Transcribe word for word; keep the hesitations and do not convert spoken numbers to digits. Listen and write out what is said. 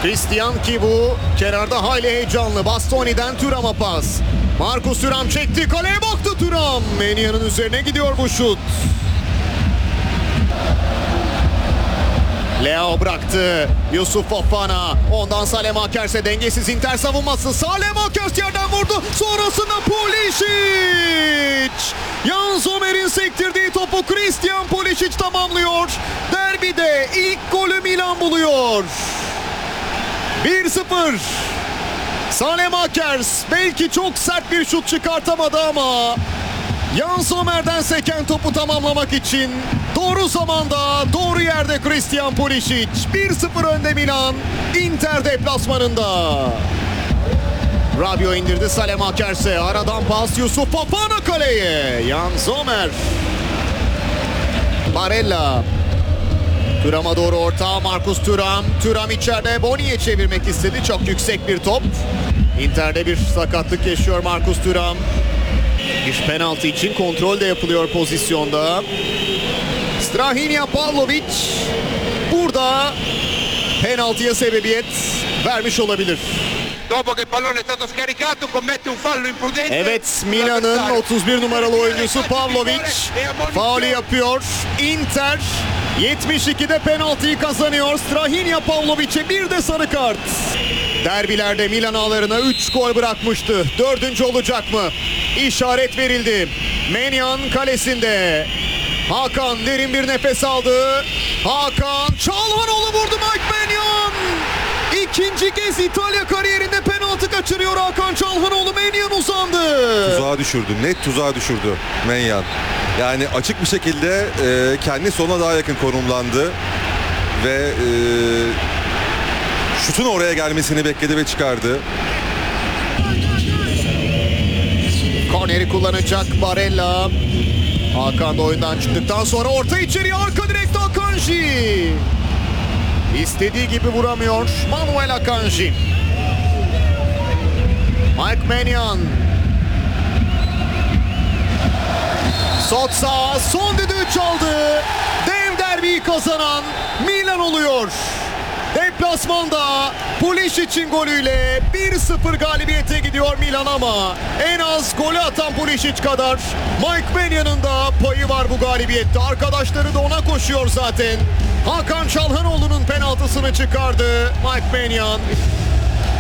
Christian ki bu kenarda hayli heyecanlı. Bastoni'den Thuram'a pas. Marcus Thuram çekti, kaleye baktı Thuram. Maignan üzerine gidiyor bu şut. Leo bıraktı. Yusuf Fofana. Ondan Salemakers'e dengesiz Inter savunması. Salemekers yerden vurdu. Sonrasında Pulisic. Jan Sommer'in sektirdiği topu Christian Pulisic tamamlıyor. Derbide ilk golü Milan buluyor. bir sıfır. Salemekers belki çok sert bir şut çıkartamadı ama Jan Sommer'den seken topu tamamlamak için doğru zamanda, doğru yerde Christian Pulisic. bir sıfır önde Milan, Inter deplasmanında. Rabiot indirdi Salemakers'e. Aradan pas Yusuf Fofana kaleye. Jan Sommer. Barella. Thuram'a doğru orta. Marcus Thuram. Thuram içeride. Boni'ye çevirmek istedi. Çok yüksek bir top. Inter'de bir sakatlık yaşıyor Marcus Thuram. Bir penaltı için kontrol de yapılıyor pozisyonda. Strahinja Pavlovic burada penaltıya sebebiyet vermiş olabilir. Evet, Milan'ın otuz bir numaralı oyuncusu Pavlovic faulü yapıyor. Inter yetmiş ikide penaltıyı kazanıyor. Strahinja Pavlovic'e bir de sarı kart. Derbilerde Milan ağlarına üç gol bırakmıştı. Dördüncü olacak mı? İşaret verildi. Maignan kalesinde. Hakan derin bir nefes aldı. Hakan Çalhanoğlu vurdu. Mike Maignan. İkinci kez İtalya kariyerinde penaltı kaçırıyor Hakan Çalhanoğlu. Maignan uzandı. Tuzağa düşürdü. Net tuzağa düşürdü Maignan. Yani açık bir şekilde e, kendi sonuna daha yakın konumlandı. Ve e, şutun oraya gelmesini bekledi ve çıkardı. Korneri kullanacak Barella. Hakan da oyundan çıktıktan sonra orta içeriye, arka direkte Akanji. İstediği gibi vuramıyor Manuel Akanji. Mike Maignan. Sotsa son düdüğü çaldı. Dev derbiyi kazanan Milan oluyor. Deplasmanda Pulisic'in golüyle bir sıfır galibiyete gidiyor Milan ama en az golü atan Pulisic kadar Mike Maignan'ın da payı var bu galibiyette. Arkadaşları da ona koşuyor zaten. Hakan Çalhanoğlu'nun penaltısını çıkardı Mike Maignan.